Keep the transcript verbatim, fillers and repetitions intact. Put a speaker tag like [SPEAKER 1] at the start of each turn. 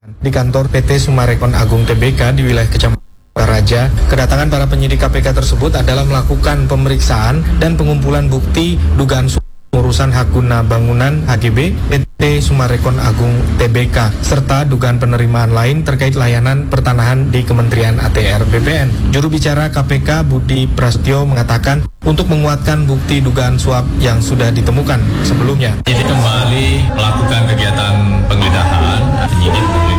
[SPEAKER 1] Di kantor P T Summarecon Agung T B K di wilayah Kecamatan Raja, kedatangan para penyidik K P K tersebut adalah melakukan pemeriksaan dan pengumpulan bukti dugaan urusan hak guna bangunan H G B P T Summarecon Agung T B K serta dugaan penerimaan lain terkait layanan pertanahan di Kementerian A T R B P N. Juru bicara K P K Budi Prasetyo mengatakan untuk menguatkan bukti dugaan suap yang sudah ditemukan sebelumnya.
[SPEAKER 2] Jadi kembali melakukan kegiatan penggeledahan penyidik